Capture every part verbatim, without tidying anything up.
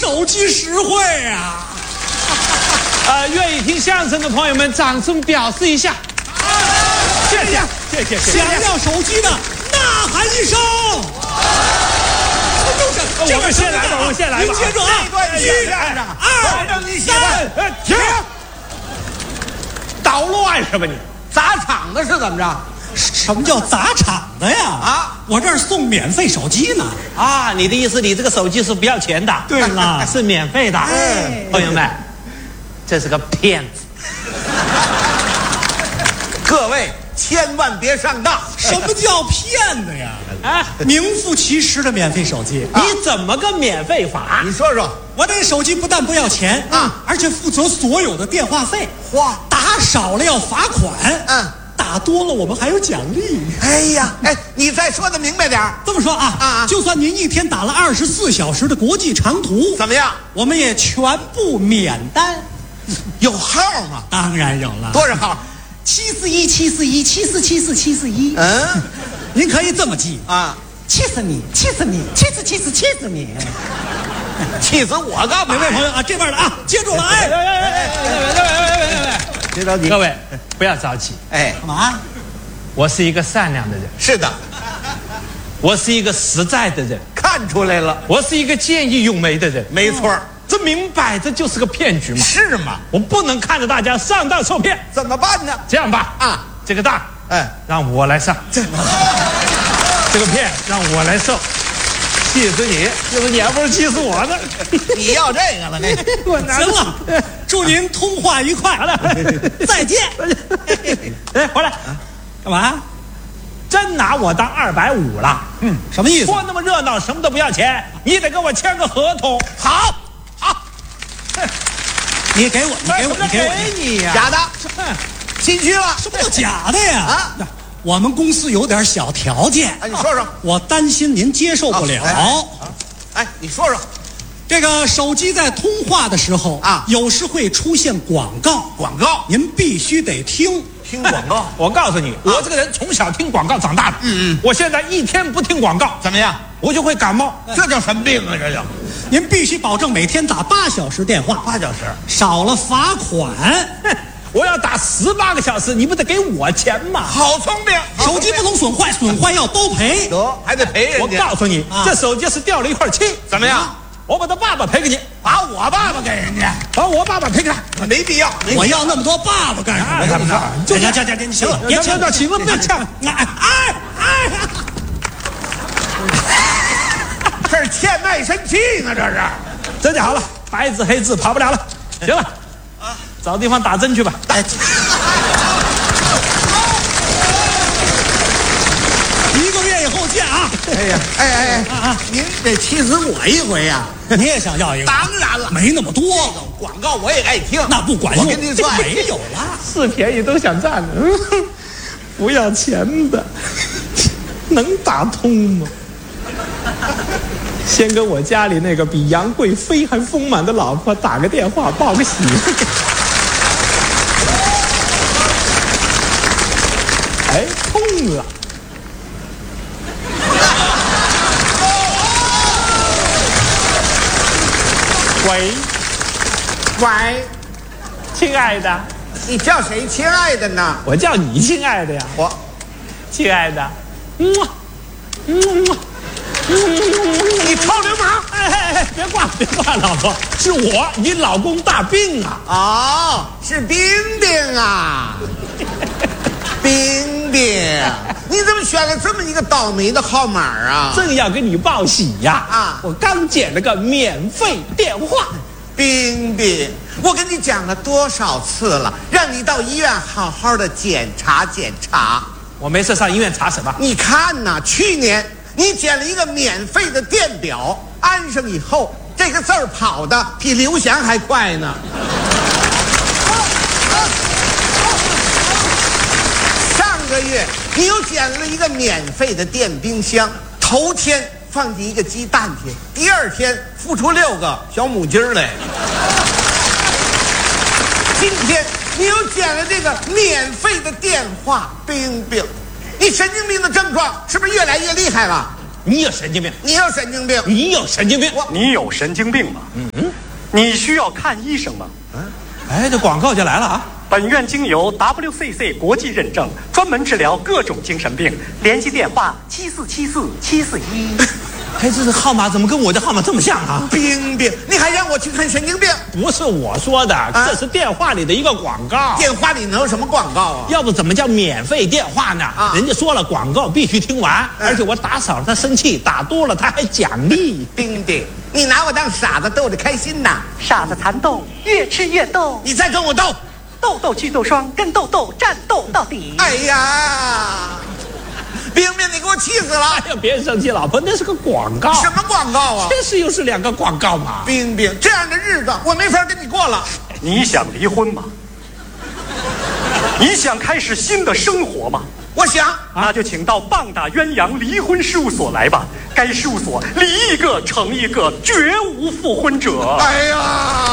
手机实惠啊！ 呃，愿意听相声的朋友们，掌声表示一下。谢谢，谢谢，谢谢。 想要手机的，呐喊一声！ 我们先来吧，我们先来吧。 您接住啊！一、二、三， 停！捣乱什么你？ 砸场子是怎么着？ 什么叫砸场子呀？ 啊， 我这儿送免费手机呢。 啊，你的意思，你这个手机是不要钱的？ 对了， 是免费的。 哎， 朋友们，这是个骗子。 各位千万别上当！ 什么叫骗子呀？ 啊， 名副其实的免费手机。 你怎么个免费法？ 你说说， 我这手机不但不要钱啊， 而且负责所有的电话费。 嚯， 打少了要罚款， 嗯， 打多了我们还有奖励。 哎呀，哎，你再说的明白点儿。 这么说啊啊就算您一天打了二十四小时的国际长途， 怎么样？ 我们也全部免单。 有号吗？ 当然有了， 多少号？ 七四一七四一七四七四七四一。 嗯， 您可以这么记啊， 气死你，气死你，气死气死气死你！ 气死我干嘛？ 每位朋友啊，这边的啊，接住了，哎， 哎哎哎哎哎哎！ 别着急， 各位不要着急， 哎， 干嘛？ 我是一个善良的人， 是的， 我是一个实在的人， 看出来了， 我是一个见义勇为的人。 没错儿， 这明摆着就是个骗局嘛！ 是吗？ 我不能看着大家上当受骗。 怎么办呢？ 这样吧， 啊， 这个当， 哎， 让我来上， 这这个骗让我来受。气死你！就是你，还不如气死我呢。 你要这个了，那行了，祝您通话愉快， 好了， 再见。 哎，回来， 干嘛？ 真拿我当二百五了？ 嗯，什么意思？ 说那么热闹，什么都不要钱，你得跟我签个合同。 好，好， 你给我，你给我，你给我， 给你呀！ 假的，心虚了。 什么叫假的呀？ 啊， 我们公司有点小条件， 哎，你说说， 我担心您接受不了。 哎哎，你说说， 这个手机在通话的时候啊有时会出现广告， 广告， 您必须得听。 听广告， 我告诉你，我这个人从小听广告长大的。 嗯嗯， 我现在一天不听广告， 怎么样？ 我就会感冒。 这叫什么病啊？这叫您必须保证每天打八小时电话， 八小时， 少了罚款。 我要打十八个小时，你不得给我钱吗？ 好聪明。 手机不能损坏，损坏要都赔。 得，还得赔我人家。 告诉你， 啊这手机是掉了一块漆， 怎么样？ 我把他爸爸赔给你， 把我爸爸给人家， 把我爸爸赔给他。 没必要。没必我要那么多爸爸干什么？ 哎怎么着就行行行行，行了，别别呛了， 行了，别呛了。 哎哎哎！ 这是欠卖身契呢，这是。 这就好了，白纸黑字跑不了了。行了，啊，找地方打针去吧。 哎，一个月以后见啊！ 哎呀，哎哎哎， 啊啊您得气死我一回呀！ 你也想要一个？ 当然了， 没那么多， 广告我也爱听， 那不管用。 我跟您说， 没有了。 是便宜都想占的，不要钱的，能打通吗？先跟我家里那个比杨贵妃还丰满的老婆打个电话，报个喜。哎，通了。喂， 喂， 亲爱的， 你叫谁亲爱的呢？ 我叫你亲爱的呀， 我， 亲爱的，嗯，嗯， 你臭流氓！ 哎哎哎，别挂，别挂，老婆，是我，你老公大病啊！ 哦，是冰冰啊，冰冰，你怎么选了这么一个倒霉的号码啊？ 正要跟你报喜呀！ 啊我刚捡了个免费电话。 冰冰，我跟你讲了多少次了，让你到医院好好的检查检查。 我没事上医院查什么？ 你看呐，去年你捡了一个免费的电表，安上以后，这个字儿跑的比刘翔还快呢。上个月你又捡了一个免费的电冰箱，头天放进一个鸡蛋去，第二天孵出六个小母鸡来。今天你又捡了这个免费的电话，冰冰，你神经病的症状是不是越来越厉害了？ 你有神经病， 你有神经病， 你有神经病， 我你有神经病吗？嗯，你需要看医生吗？ 嗯，哎，这广告就来了啊！ 本院经由 W C C 国际认证，专门治疗各种精神病。联系电话七四七四七四一。 哎，这个号码怎么跟我的号码这么像啊？ 冰冰，你还让我去看神经病？ 不是我说的， 啊这是电话里的一个广告。 电话里能有什么广告啊？ 要不怎么叫免费电话呢？ 啊人家说了，广告必须听完， 嗯而且我打少了他生气，打多了他还奖励。 冰冰，你拿我当傻子逗着开心呐？ 傻子蚕豆，越吃越逗， 你再跟我斗！ 痘痘祛痘霜跟痘痘战斗到底。 哎呀，冰冰，你给我气死了！ 哎呀，别生气，老婆，那是个广告。 什么广告啊？ 这是又是两个广告嘛？ 冰冰，这样的日子我没法跟你过了。 你想离婚吗？你想开始新的生活吗？ 我想， 那就请到棒打鸳鸯离婚事务所来吧。该事务所离一个成一个，绝无复婚者。 哎呀，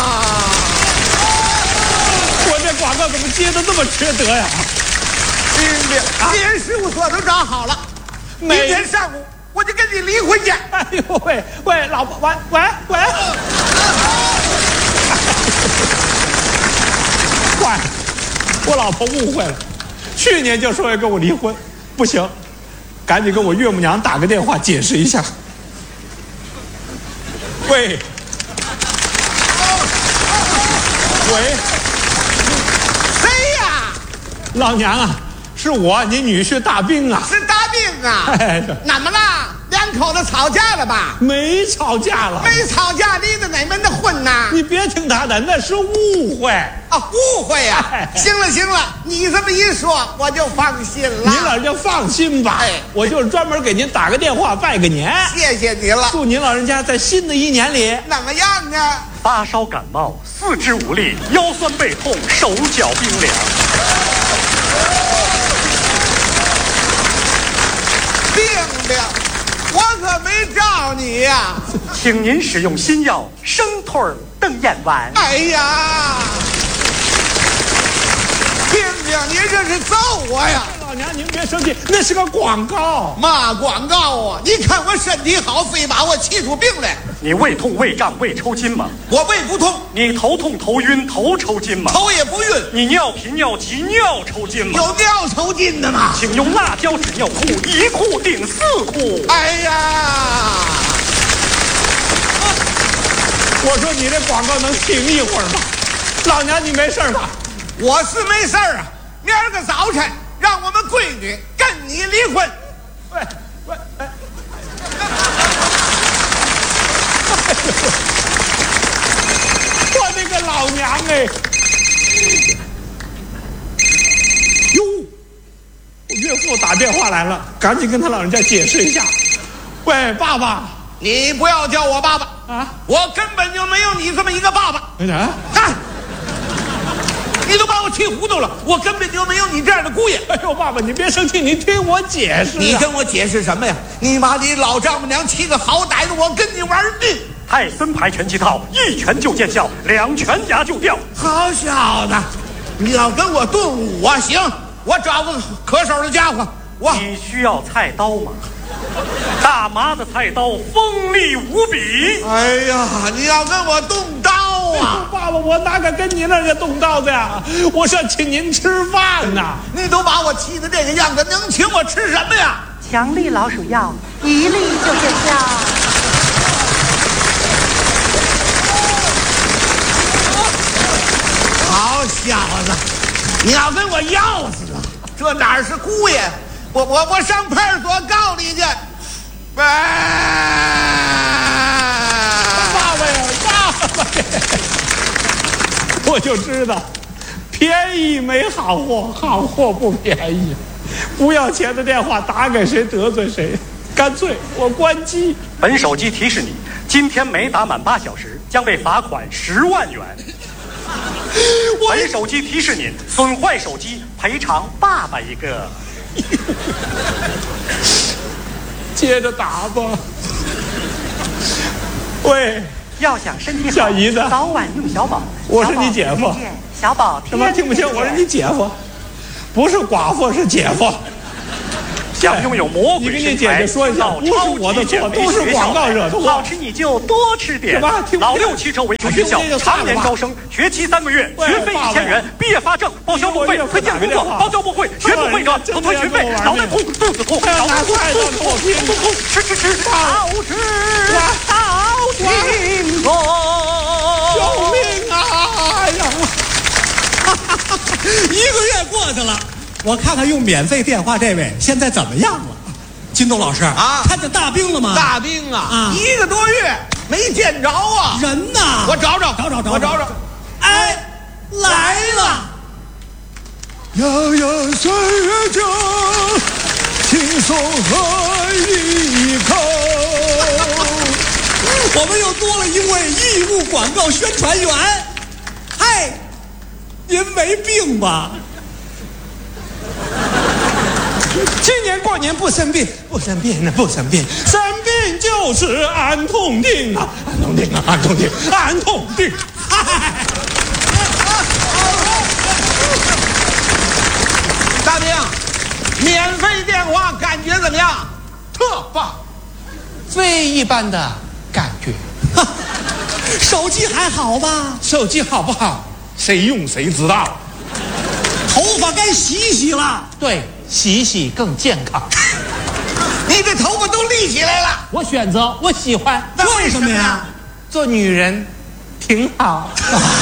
我这广告怎么接的这么缺德呀？ 冰冰，连事务所都找好了，明没天上午我就跟你离婚去。 哎呦喂喂，老婆，喂喂喂！坏了，我老婆误会了，去年就说要跟我离婚，不行，赶紧跟我岳母娘打个电话解释一下。喂，喂， 谁呀？ 老娘啊，是我，你女婿大兵啊。 是大病啊！ 哎， 怎么了？两口子吵架了吧？ 没吵架了， 没吵架，离的哪门的婚呐？ 你别听他的，那是误会。 啊，误会呀、 哎行了行了，你这么一说，我就放心了。 您老人家放心吧， 哎我就是专门给您打个电话拜个年， 谢谢你了。 祝您老人家在新的一年里， 怎么样呢？ 发烧感冒，四肢无力，腰酸背痛，手脚冰凉。 病病，我可没照你呀、 请您使用新药生腿儿瞪眼丸。 哎呀，病病，你这是揍我呀！ 老娘您别生气，那是个广告。 嘛广告啊！你看我身体好，非把我气出病来。 你胃痛、胃胀、胃抽筋吗？ 我胃不痛， 你头痛、头晕、头抽筋吗？ 头也不晕， 你尿频、尿急、尿抽筋吗？ 有尿抽筋的吗？ 请用辣椒纸尿裤，一裤顶四裤。 哎呀， 我说你这广告能停一会儿吗？老娘你没事吧？ 我是没事儿啊。明儿个早晨，让我们闺女跟你离婚。 喂喂，哎，我那个老娘哎！哟，我岳父打电话来了，赶紧跟他老人家解释一下。喂，爸爸你不要叫我爸爸啊！ 我根本就没有你这么一个爸爸。 哎呀， 看，你都把我气糊涂了，我根本就没有你这样的姑爷。 哎呦，爸爸你别生气，你听我解释啊。 你跟我解释什么呀？你把你老丈母娘气个好歹的，我跟你玩命。 泰森牌拳击套，一拳就见效，两拳牙就掉。 好小子，你要跟我动武啊？行，我找个可手的家伙。我你需要菜刀吗？大麻的菜刀锋利无比。 哎呀，你要跟我动刀啊？ 爸爸，我哪敢跟您那个动刀子呀？我是要请您吃饭呐。 你都把我气得这个样子，能请我吃什么呀？ 强力老鼠药，一粒就见效。 好小子，你要跟我要死啊？这哪是姑爷？我我我上派出所告你去！哎， 爸爸呀，爸爸呀！我就知道，便宜没好货，好货不便宜。不要钱的电话打给谁得罪谁，干脆我关机。 本手机提示你，今天没打满八小时，将被罚款十万元。本手机提示您，损坏手机赔偿爸爸一个。 接着打吧。喂， 要想身体好， 小姨子早晚用小宝。 我是你姐夫。 小宝什么听不清？我是你姐夫，不是寡妇是姐夫。 想拥有魔鬼你跟你身材， 姐姐说一下老不是我的错都是广告惹的祸好吃你就多吃点。 是吧听不见老六汽车维修学校常年招生，学期三个月，学费一千元，毕业发证，报销路费，推荐工作，包教不会，学不会者不退学费，脑袋痛，肚子痛，脑袋痛，肚子痛，肚子痛，吃吃吃，好吃，好幸福。 救命啊！哎呀， 一个月过去了，我看看用免费电话这位现在怎么样了？金东老师啊看见大兵了吗？ 大兵啊， 啊一个多月没见着啊！ 人呢？ 我找找， 找找找， 我找找。 哎，来了！ 遥遥岁月中，轻松喝一口。 我们又多了一位义务广告宣传员。嗨，您没病吧？ 今年过年不生病，不生病呢，不生病，生病就吃安痛定啊，安痛定啊，安痛定，安痛定。 大兵，免费电话感觉怎么样？特棒， 非一般的感觉。 手机还好吧？ 手机好不好？谁用谁知道。 头发该洗洗了。 对，洗洗更健康。 你这头发都立起来了， 我选择，我喜欢。 那为什么呀？ 做女人挺好。